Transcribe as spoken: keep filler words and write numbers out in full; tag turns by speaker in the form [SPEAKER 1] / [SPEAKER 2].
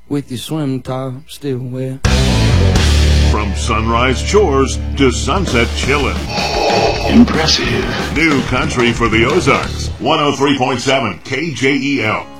[SPEAKER 1] with your swim top still wet.
[SPEAKER 2] From sunrise chores to sunset chillin'.
[SPEAKER 3] Impressive.
[SPEAKER 2] New country for the Ozarks. one oh three point seven K J E L.